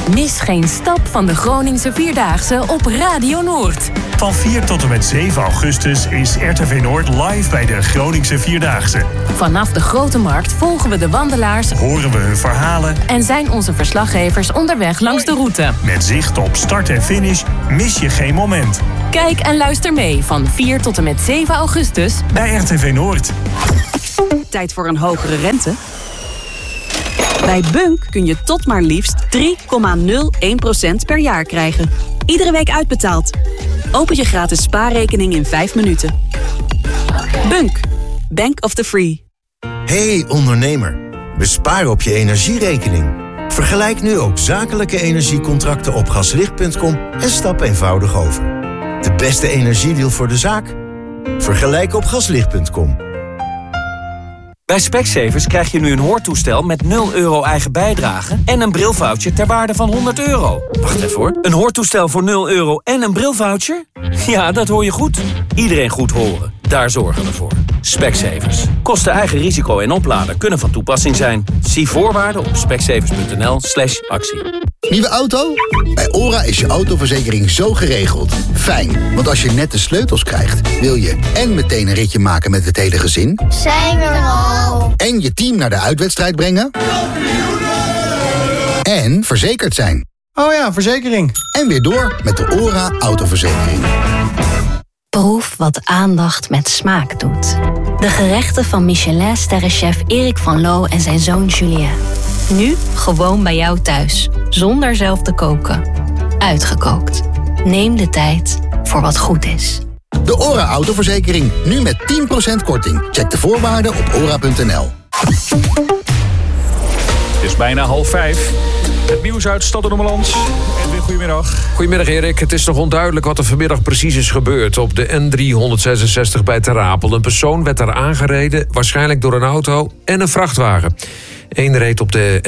Mis geen stap van de Groningse Vierdaagse op Radio Noord. Van 4 tot en met 7 augustus is RTV Noord live bij de Groningse Vierdaagse. Vanaf de Grote Markt volgen we de wandelaars, horen we hun verhalen en zijn onze verslaggevers onderweg langs de route. Met zicht op start en finish mis je geen moment. Kijk en luister mee van 4 tot en met 7 augustus bij RTV Noord. Tijd voor een hogere rente? Bij Bunk kun je tot maar liefst 3,01% per jaar krijgen. Iedere week uitbetaald. Open je gratis spaarrekening in 5 minuten. Bunk. Bank of the Free. Hey ondernemer, bespaar op je energierekening. Vergelijk nu ook zakelijke energiecontracten op gaslicht.com en stap eenvoudig over. De beste energiedeal voor de zaak? Vergelijk op gaslicht.com. Bij Specsavers krijg je nu een hoortoestel met 0 euro eigen bijdrage en een brilvoucher ter waarde van €100. Wacht even hoor. Een hoortoestel voor 0 euro en een brilvoucher? Ja, dat hoor je goed. Iedereen goed horen. Daar zorgen we voor. Specsavers. Kosten eigen risico en oplader kunnen van toepassing zijn. Zie voorwaarden op specsavers.nl/actie. Nieuwe auto? Bij OHRA is je autoverzekering zo geregeld. Fijn, want als je net de sleutels krijgt, wil je en meteen een ritje maken met het hele gezin. Zijn we er al? En je team naar de uitwedstrijd brengen. En verzekerd zijn. Oh ja, verzekering. En weer door met de OHRA autoverzekering. Proef wat aandacht met smaak doet. De gerechten van Michelin-sterrenchef Erik van Loo en zijn zoon Julien. Nu gewoon bij jou thuis, zonder zelf te koken. Uitgekookt. Neem de tijd voor wat goed is. De OHRA autoverzekering, nu met 10% korting. Check de voorwaarden op ora.nl. Het is bijna 4:30. Het nieuws uit Stad en Ommeland. Edwin, goedemiddag. Goedemiddag Erik. Het is nog onduidelijk wat er vanmiddag precies is gebeurd op de N366 bij Ter Apel. Een persoon werd daar aangereden, waarschijnlijk door een auto en een vrachtwagen. Eén reed op de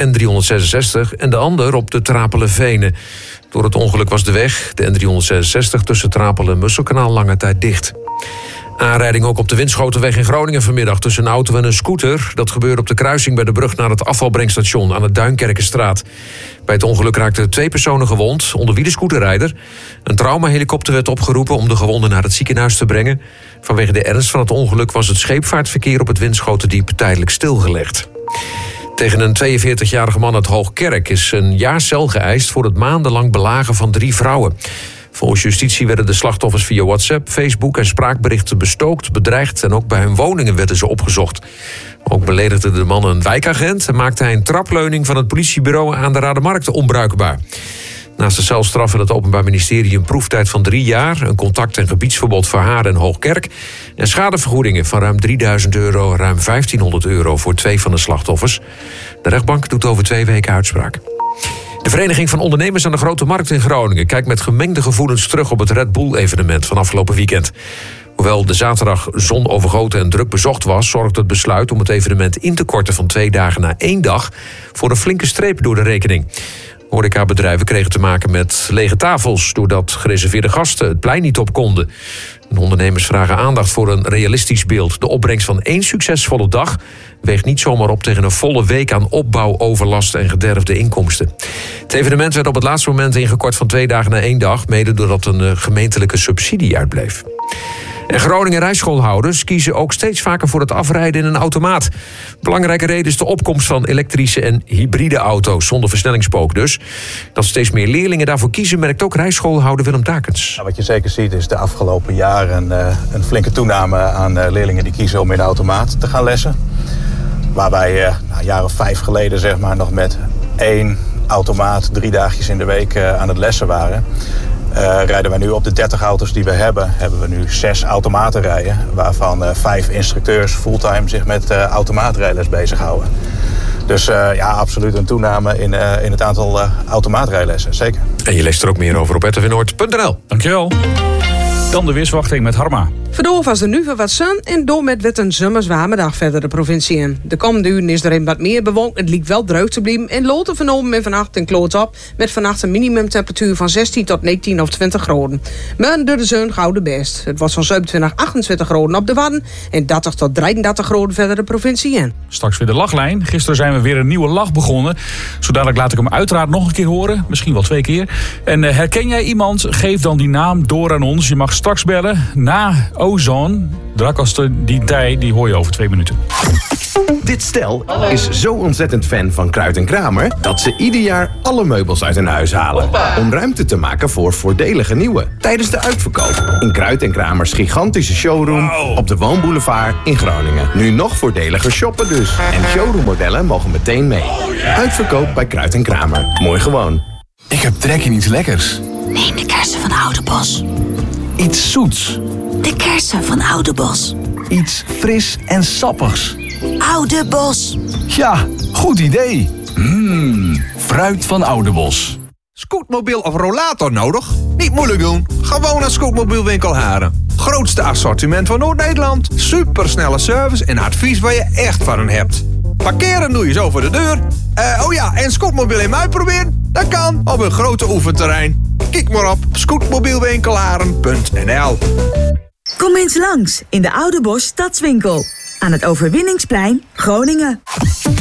N366 en de ander op de Ter Apelenvenen. Door het ongeluk was de weg, de N366 tussen Ter Apel en Musselkanaal, lange tijd dicht. Aanrijding ook op de Winschotenweg in Groningen vanmiddag tussen een auto en een scooter. Dat gebeurde op de kruising bij de brug naar het afvalbrengstation aan de Duinkerkenstraat. Bij het ongeluk raakten 2 personen gewond, onder wie de scooterrijder. Een traumahelikopter werd opgeroepen om de gewonden naar het ziekenhuis te brengen. Vanwege de ernst van het ongeluk was het scheepvaartverkeer op het Winschotendiep tijdelijk stilgelegd. Tegen een 42-jarige man uit Hoogkerk is een jaar cel geëist voor het maandenlang belagen van 3 vrouwen. Volgens justitie werden de slachtoffers via WhatsApp, Facebook en spraakberichten bestookt, bedreigd en ook bij hun woningen werden ze opgezocht. Ook beledigde de man een wijkagent en maakte hij een trapleuning van het politiebureau aan de Rademarkt onbruikbaar. Naast de celstraf wil het Openbaar Ministerie een proeftijd van 3 jaar... een contact- en gebiedsverbod voor Haar en Hoogkerk... en schadevergoedingen van ruim €3.000, ruim €1.500 voor 2 van de slachtoffers. De rechtbank doet over 2 weken uitspraak. De Vereniging van Ondernemers aan de Grote Markt in Groningen kijkt met gemengde gevoelens terug op het Red Bull-evenement van afgelopen weekend. Hoewel de zaterdag zonovergoten en druk bezocht was, zorgt het besluit om het evenement in te korten van 2 dagen naar 1 dag voor een flinke streep door de rekening. Horecabedrijven kregen te maken met lege tafels doordat gereserveerde gasten het plein niet op konden. De ondernemers vragen aandacht voor een realistisch beeld. De opbrengst van 1 succesvolle dag weegt niet zomaar op tegen een volle week aan opbouw, overlast en gederfde inkomsten. Het evenement werd op het laatste moment ingekort van 2 dagen naar 1 dag, mede doordat een gemeentelijke subsidie uitbleef. En Groningen rijschoolhouders kiezen ook steeds vaker voor het afrijden in een automaat. Belangrijke reden is de opkomst van elektrische en hybride auto's, zonder versnellingspook dus. Dat steeds meer leerlingen daarvoor kiezen, merkt ook rijschoolhouder Willem Takens. Wat je zeker ziet is de afgelopen jaren een flinke toename aan leerlingen die kiezen om in de automaat te gaan lessen. Waar wij een jaar of 5 geleden zeg maar, nog met 1 automaat 3 dagjes in de week aan het lessen waren. Rijden wij nu op de 30 auto's die we hebben we nu 6 automaten rijden. Waarvan 5 instructeurs fulltime zich met automaatrijles bezighouden. Dus ja, absoluut een toename in het aantal automaatrijlessen, zeker. En je leest er ook meer over op rtvnoord.nl. Dankjewel. Dan de weersverwachting met Harma. Vandoor was er nu weer wat zon en door met wet een zomerzwame dag verder de provincie in. De komende uren is er in wat meer bewolkt. Het lijkt wel droog te blijven. En Loten vernomen en vannacht een kloot op. Met vannacht een minimumtemperatuur van 16 tot 19 of 20 graden. Maar door de zon gauw de best. Het was van 27, 28 graden op de Wadden. En 30 tot 33 graden verder de provincie in. Straks weer de lachlijn. Gisteren zijn we weer een nieuwe lach begonnen. Zo dadelijk laat ik hem uiteraard nog een keer horen. Misschien wel 2 keer. En herken jij iemand? Geef dan die naam door aan ons. Je mag straks bellen na Ozone. Drakaster, die tij, die hoor je over 2 minuten. Dit stel is zo ontzettend fan van Kruid & Kramer dat ze ieder jaar alle meubels uit hun huis halen. Om ruimte te maken voor voordelige nieuwe. Tijdens de uitverkoop in Kruid & Kramers gigantische showroom op de Woonboulevard in Groningen. Nu nog voordeliger shoppen dus. En showroommodellen mogen meteen mee. Uitverkoop bij Kruid & Kramer. Mooi gewoon. Ik heb trek in iets lekkers. Neem de kersen van Oudebos. Iets zoets. De kersen van Oudebos. Iets fris en sappigs. Oudebos. Ja, goed idee. Fruit van Oudebos. Scootmobiel of rollator nodig? Niet moeilijk doen. Gewoon naar Scootmobielwinkel Haren. Grootste assortiment van Noord-Nederland. Supersnelle service en advies waar je echt van hebt. Parkeren doe je zo voor de deur. En Scootmobiel in uitproberen? Dat kan op een grote oefenterrein. Kijk maar op scootmobielwinkelharen.nl. Kom eens langs in de Oudebos Stadswinkel. Aan het Overwinningsplein, Groningen.